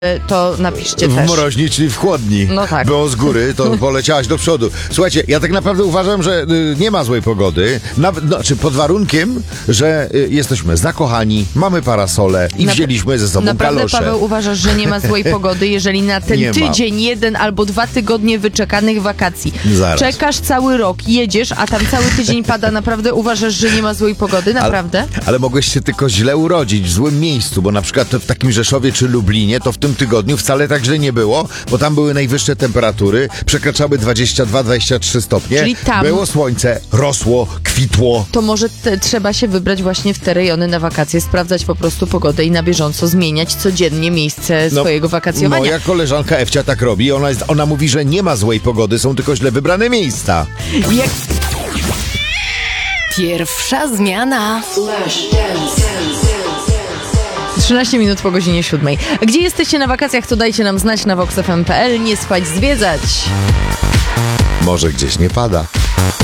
to napiszcie W też. mroźni, czyli w chłodni. No tak. Było z góry, to poleciałaś do przodu. Słuchajcie, ja tak naprawdę uważam, że nie ma złej pogody. Znaczy pod warunkiem, że jesteśmy zakochani, mamy parasole i wzięliśmy ze sobą Naprawdę, kalosze. Paweł, uważasz, że nie ma złej pogody, jeżeli na ten Nie ma. tydzień, 1 albo 2 tygodnie wyczekanych wakacji Zaraz. czekasz cały rok, jedziesz, a tam cały tydzień pada, naprawdę uważasz, że nie ma złej pogody? Naprawdę? Ale mogłeś się tylko źle urodzić, w złym miejscu, bo na przykład w takim Rzeszowie czy Lublinie to w tym tygodniu wcale tak źle nie było, bo tam były najwyższe temperatury, przekraczały 22-23 stopnie. Czyli tam- było słońce, rosło, kwitło. To może trzeba się wybrać właśnie w te rejony na wakacje, sprawdzać po prostu pogodę i na bieżąco zmieniać codziennie miejsce swojego wakacjowania. Moja koleżanka Ewcia tak robi, ona mówi, że nie ma złej pogody, są tylko źle wybrane miejsca. Jak... Pierwsza zmiana. 13 minut po godzinie 7. Gdzie jesteście na wakacjach, to dajcie nam znać na voxfm.pl. Nie spać, zwiedzać. Może gdzieś nie pada.